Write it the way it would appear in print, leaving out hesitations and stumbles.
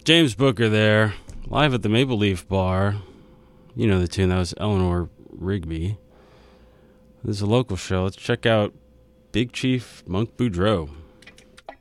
James Booker there, live at the Maple Leaf Bar. You know the tune, that was Eleanor Rigby. This is a local show. Let's check out Big Chief Monk Boudreaux.